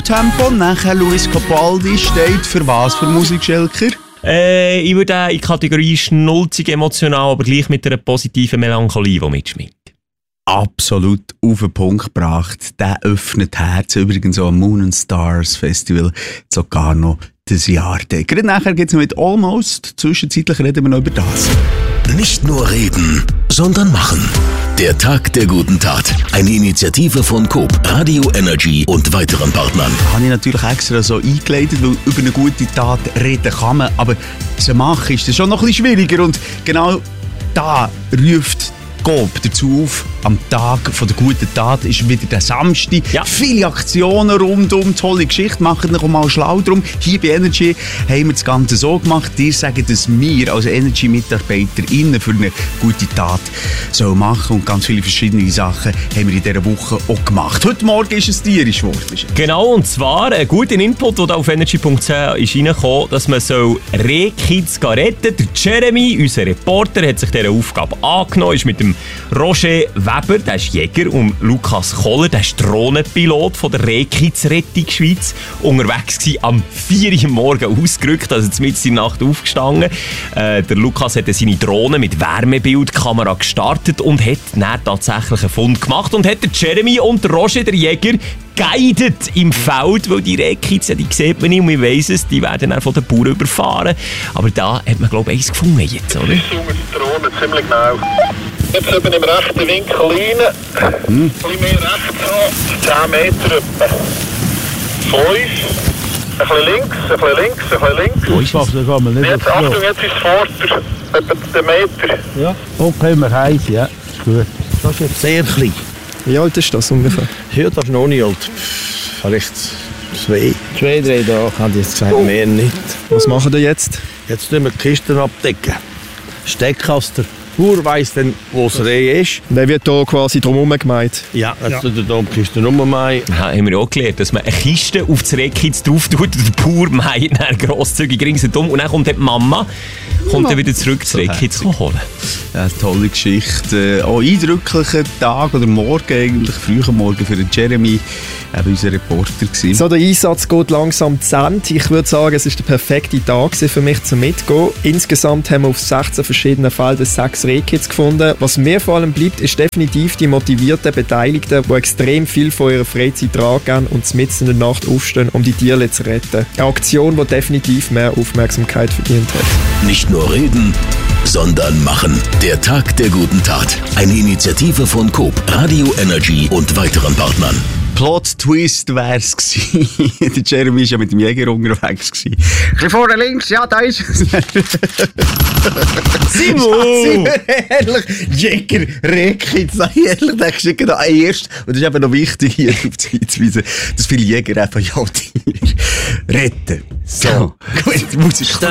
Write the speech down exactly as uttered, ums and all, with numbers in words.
Uptempo, nachher Luis Capaldi steht für was für Musik, Schelker? Äh, ich würde in die Kategorie schnulzig emotional, aber gleich mit einer positiven Melancholie, die mitschwingt. Absolut auf den Punkt gebracht. Der öffnet Herzen. Übrigens auch am Moon and Stars Festival sogar noch das Jahr. Gerade nachher geht es noch mit Almost. Zwischenzeitlich reden wir noch über das. Nicht nur reden, sondern machen. Der Tag der guten Tat. Eine Initiative von Coop, Radio Energy und weiteren Partnern. Habe ich natürlich extra so eingeleitet, weil über eine gute Tat reden kann man, aber sie machen ist das schon noch ein bisschen schwieriger. Und genau da ruft Coop dazu auf, am Tag von der guten Tat ist wieder der Samstag. Ja. Viele Aktionen rundum, tolle Geschichte, machen noch mal schlau drum. Hier bei Energy haben wir das Ganze so gemacht. Ihr sagt, dass wir als Energy-MitarbeiterInnen für eine gute Tat so machen und ganz viele verschiedene Sachen haben wir in dieser Woche auch gemacht. Heute Morgen ist es tierisch geworden. Genau, und zwar ein guter Input, der auf energy punkt c h ist reingekommen, dass man so Rehkids retten soll. Der Jeremy, unser Reporter, hat sich dieser Aufgabe angenommen, ist mit dem Roger Weber, der ist Jäger, und Lukas Kohler, der ist Drohnenpilot von der Rehkids-Rettung Schweiz, unterwegs gewesen, am vier Uhr morgens ausgerückt, also mitten in der Nacht aufgestanden. Äh, der Lukas hat seine Drohne mit Wärmebildkamera gestartet und hat dann tatsächlich einen Fund gemacht und hat der Jeremy und der Roger, der Jäger, guided im Feld, weil die Rehkids, die sieht man nicht und man weiss es, die werden dann von den Bauern überfahren. Aber da hat man, glaube ich, eins gefunden jetzt, oder? Ich suche die Drohne ziemlich genau. Jetzt eben im rechten Winkel rein. Hm. Ein bisschen mehr rechts haben. zehn Meter etwa. fünf. Ein bisschen links, ein bisschen links, ein bisschen links. Oh, ich mach das einmal nicht. Jetzt, Achtung, jetzt ist es vorder. Etwa den Meter. Ja, okay, wir heiß, ja. Gut. Das ist jetzt sehr klein. Wie alt ist das ungefähr? Ja, das ist noch nicht alt. Vielleicht zwei. Zwei, drei Tage, habe ich jetzt gesagt, oh. Mehr nicht. Was machen wir jetzt? Jetzt tun wir die Kisten abdecken. Steckaster. Bauer weiss dann, wo das Reh ist. Der wird hier quasi drumherum gemeint. Ja, jetzt tut er hier die Kiste rummeien. Ja, haben wir auch gelernt, dass man eine Kiste auf das Rehkids drauf tut und der Bauer meint dann grosszügig ringsherum und dann kommt die Mama kommt dann wieder zurück zu Rehkids zu holen. Ja, eine tolle Geschichte. Äh, auch eindrücklicher Tag oder Morgen eigentlich, früher Morgen für den Jeremy, eben unser Reporter gewesen. So, der Einsatz geht langsam zu Ende. Ich würde sagen, es ist der perfekte Tag für mich zum Mitgehen. Insgesamt haben wir auf sechzehn verschiedenen Feldern sechs Rehkids gefunden. Was mir vor allem bleibt, ist definitiv die motivierten Beteiligten, die extrem viel von ihrer Freizeit tragen und mitten in der Nacht aufstehen, um die Tiere zu retten. Eine Aktion, die definitiv mehr Aufmerksamkeit verdient hat. Nicht nur reden, sondern machen. Der Tag der guten Tat. Eine Initiative von Coop, Radio Energy und weiteren Partnern. Plot-Twist wär's gewesen. Der Jeremy war ja mit dem Jäger unterwegs gewesen. Ein bisschen vorne links, ja, da ist es. Simon! Ehrlich, Jäger, Rehkids, ehrlich, denkst du genau erst. Und das ist eben noch wichtig, hier darauf hinzuweisen, dass viele Jäger einfach ja Tiere retten. So, gut, Musik.